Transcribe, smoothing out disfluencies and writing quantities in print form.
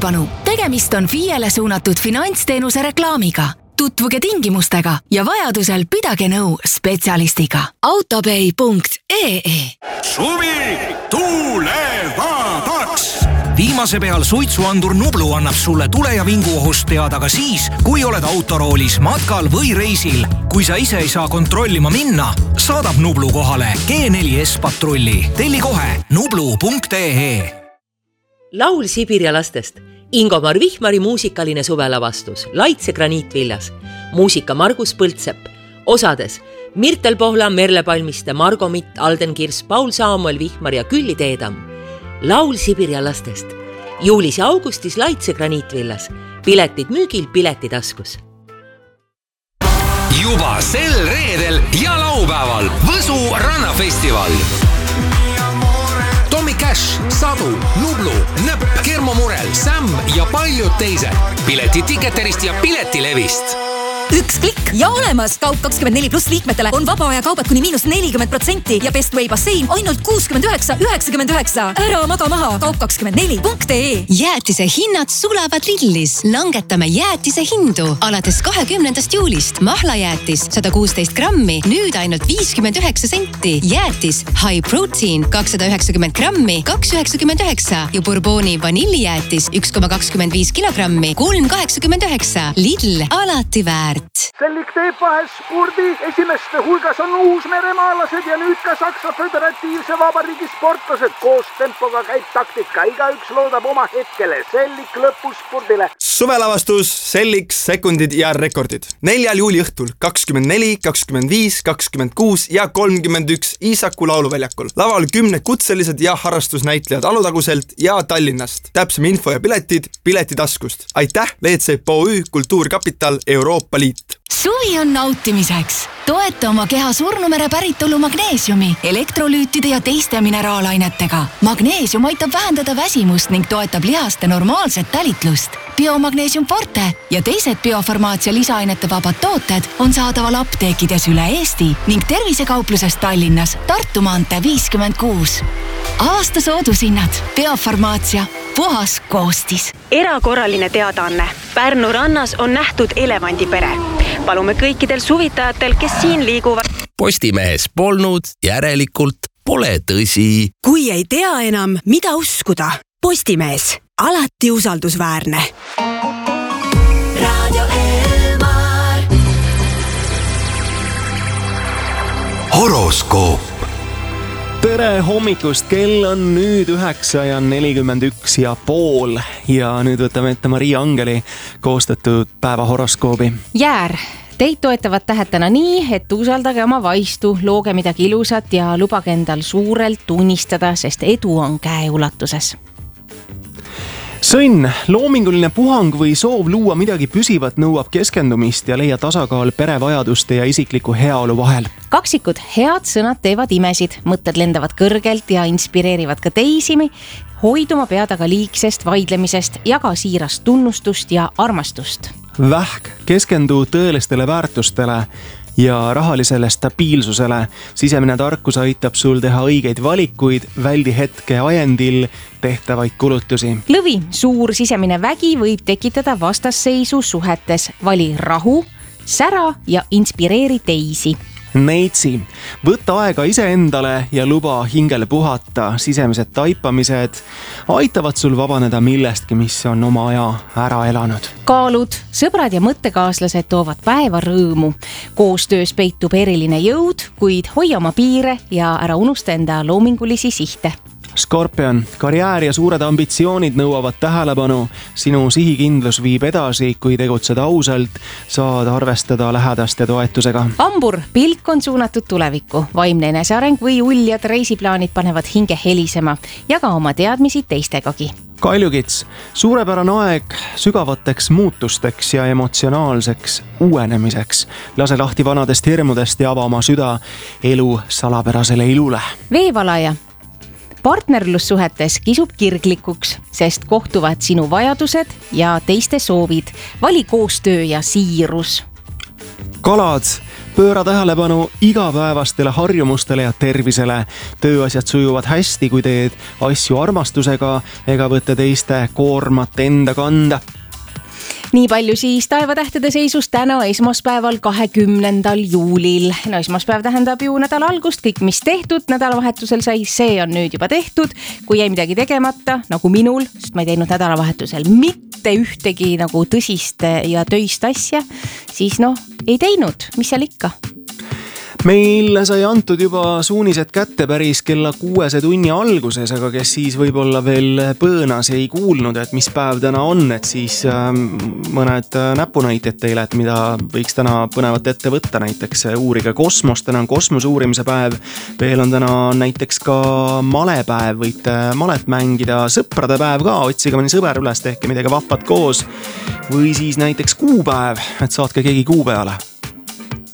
Tähelepanu! Tegemist on FIE-le suunatud finantsteenuse reklaamiga. Tutvuge tingimustega ja vajadusel pidage nõu spetsialistiga. Autopay.ee Suvi tulevadaks! Viimase peal suitsuandur Nublu annab sulle tule- ja vinguohust teada ka siis, kui oled autoroolis, matkal või reisil. Kui sa ise ei saa kontrollima minna, saadab Nublu kohale G4S patrulli. Telli kohe nublu.ee. Laul Sibirja lastest. Ingomar Vihmari muusikaline suvelavastus. Laitse graniitviljas. Muusika Margus Põldsepp. Osades Mirtel Pohla, Merle Palmiste, Margo Mitt, Alden Kirs, Paul Saamuel Vihmar ja Külli Teedam. Laul Sibirja lastest. Juulis ja augustis Laitse graniitvillas. Piletid müügil Piletitaskus. Juba sel reedel ja laupäeval Võsu rannafestival. Tommy Cash, Sadu, Nublu, Nõpp, Kermo Murel, Sam ja paljud teised. Piletid Ticketerist ja Piletilevist. Üks klikk ja olemas! Kaup24+ liikmetele on vaba aja kaubad kuni -40% ja Bestway bassein ainult 69,99. Ära maga maha! Kaup24.ee. Jäätise hinnad sulavad Lidlis. Langetame jäätise hindu. Alates 20. juulist mahlajäätis 116 grammi, nüüd ainult 59 senti. Jäätis High Protein 290 grammi, 2,99 ja Bourboni vanillijäätis 1,25 kilogrammi, 3,89. Lidl, alati väärt. Sellik teeb vahe spordi. Esimeste hulgas on uusmeremaalased ja nüüd ka Saksa Föderatiivse Vabariigi sportlased. Koos tempoga käib taktika. Igaüks loodab oma hetkele. Sellik lõpuspordile. Suvelavastus, Sellik, sekundid ja rekordid. 4. juuli õhtul 24, 25, 26 ja 31 Iisaku lauluväljakul. Laval 10 kutselised ja harrastusnäitlejad Alutaguselt ja Tallinnast. Täpsem info ja piletid Piletitaskust. Aitäh, LeedSepp OÜ, Kultuurkapital, Euroopa Liit. Suvi on nautimiseks. Toeta oma keha Surnumere päritolu magneesiumi, elektrolüütide ja teiste mineraalainetega. Magneesium aitab vähendada väsimust ning toetab lihaste normaalset talitlust. Biomagneesium Forte ja teised biofarmaatsia lisaainete vabad tooted on saadaval apteekides üle Eesti ning tervisekaupluses Tallinnas, Tartu maantee 56. Aasta soodushinnad. Biofarmaatsia. Puhas koostis. Erakorraline teadaanne. Pärnu rannas on nähtud elevandipere. Palume kõikidel suvitajatel, kes siin liiguvad. Postimehes polnud, järelikult pole tõsi. Kui ei tea enam, mida uskuda. Postimees. Alati usaldusväärne. Radio Elmar. Horoskoop. Tere hommikust, kell on nüüd 9:41 ja nüüd võtame ette Maria Angeli koostatud päeva horoskoobi. Jäär, teid toetavad tähed täna nii, et usaldage oma vaistu, looge midagi ilusat ja lubage endal suurelt tunnistada, sest edu on käeulatuses. Sõnn, loominguline puhang või soov luua midagi püsivat nõuab keskendumist ja leia tasakaal perevajaduste ja isikliku heaolu vahel. Kaksikud, head sõnad teevad imesid, mõtted lendavad kõrgelt ja inspireerivad ka teisimi. Hoiduma pead aga liigsest vaidlemisest ja ka siirast tunnustust ja armastust. Vähk, keskendu tõelistele väärtustele ja rahalisele stabiilsusele. Sisemine tarkus aitab sul teha õigeid valikuid, väldi hetke ajendil tehtavaid kulutusi. Lõvi, suur sisemine vägi võib tekitada vastasseisu suhetes. Vali rahu, sära ja inspireeri teisi. Neitsi, võtta aega iseendale ja luba hingele puhata. Sisemised taipamised aitavad sul vabaneda millestki, mis on oma aja ära elanud. Kaalud, sõbrad ja mõttekaaslased toovad päeva rõõmu. Koostöös peitub eriline jõud, kuid hoia oma piire ja ära unusta enda loomingulisi sihte. Skorpion, karjäär ja suured ambitsioonid nõuavad tähelepanu. Sinu sihikindlus viib edasi, kui tegutsed ausalt, saad arvestada lähedaste toetusega. Hambur, pilk on suunatud tulevikku. Vaimne eneseareng või uljad reisiplaanid panevad hinge helisema ja ka oma teadmisi teistegagi. Kaljukits, suurepärane aeg sügavateks muutusteks ja emotsionaalseks uuenemiseks. Lase lahti vanadest hirmudest ja ava oma süda elu salapärasele ilule. Veevalaja, partnerlussuhetes kisub kirglikuks, sest kohtuvad sinu vajadused ja teiste soovid. Vali koostöö ja siirus. Kalad, Pööra tähelepanu igapäevastele harjumustele ja tervisele. Tööasjad sujuvad hästi, kui teed asju armastusega ega võtta teiste koormat enda kanda. Nii palju siis taevatähtede seisust täna esmaspäeval 20. juulil. No esmaspäev tähendab ju nädala algust, kõik mis tehtud nädalavahetusel sai, see on nüüd juba tehtud. Kui jäi midagi tegemata, nagu minul, sest ma ei teinud nädalavahetusel mitte ühtegi nagu tõsist ja töist asja, siis ei teinud, mis seal ikka. Meil sai antud juba suunised kätte päris kella 6 tunni alguses, aga kes siis võib-olla veel põõnas ei kuulnud, et mis päev täna on, et siis mõned näpunäited teile, et mida võiks täna põnevat ette võtta, näiteks uurige kosmost, täna on kosmose uurimise päev, veel on täna näiteks ka malepäev, võite malet mängida, sõprade päev ka, otsige mõni sõber üles, tehke midagi vahvat koos, või siis näiteks kuupäev, et saatke keegi kuu peale.